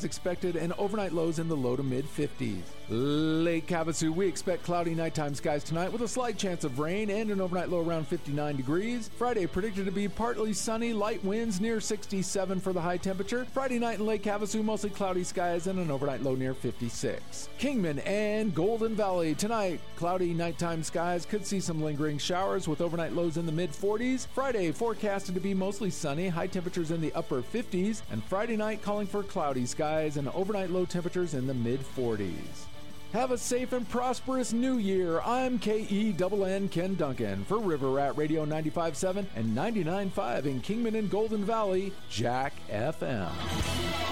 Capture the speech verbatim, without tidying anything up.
is expected and overnight lows in the low to mid fifties. Lake Havasu, we expect cloudy nighttime skies tonight with a slight chance of rain and an overnight low around fifty-nine degrees. Friday predicted to be partly sunny, light winds near sixty-seven for the high temperature. Friday night in Lake Havasu, mostly cloudy skies and an overnight low near fifty-six. Kingman and Golden Valley tonight, cloudy nighttime skies, could see some lingering showers with overnight lows in the mid forties. Friday forecasted to be mostly sunny, high temperatures in the upper fifties, and Friday night calling for cloudy skies and overnight low temperatures in the mid forties. Have a safe and prosperous new year. I'm K E N N Ken Duncan for River Rat Radio ninety-five point seven and ninety-nine point five in Kingman and Golden Valley, Jack F M.